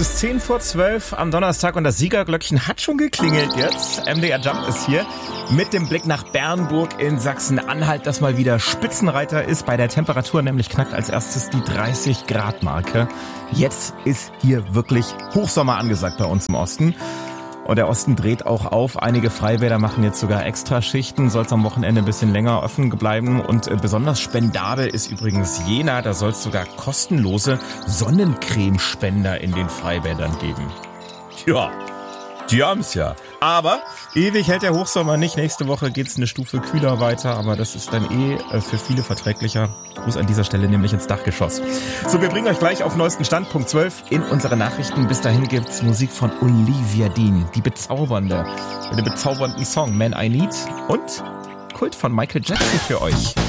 ist 10:10 am Donnerstag und das Siegerglöckchen hat schon geklingelt jetzt. MDR Jump ist hier mit dem Blick nach Bernburg in Sachsen-Anhalt, das mal wieder Spitzenreiter ist. Bei der Temperatur nämlich knackt als erstes die 30-Grad-Marke. Jetzt ist hier wirklich Hochsommer angesagt bei uns im Osten. Und der Osten dreht auch auf. Einige Freibäder machen jetzt sogar Extraschichten. Soll es am Wochenende ein bisschen länger offen bleiben. Und besonders spendabel ist übrigens Jena. Da soll es sogar kostenlose Sonnencremespender in den Freibädern geben. Ja, die haben's ja. Aber ewig hält der Hochsommer nicht. Nächste Woche geht's eine Stufe kühler weiter. Aber das ist dann für viele verträglicher. Gruß an dieser Stelle nämlich ins Dachgeschoss. So, wir bringen euch gleich auf neuesten Stand, Punkt 12, in unsere Nachrichten. Bis dahin gibt's Musik von Olivia Dean, die bezaubernde, mit dem bezaubernden Song Man I Need und Kult von Michael Jackson für euch.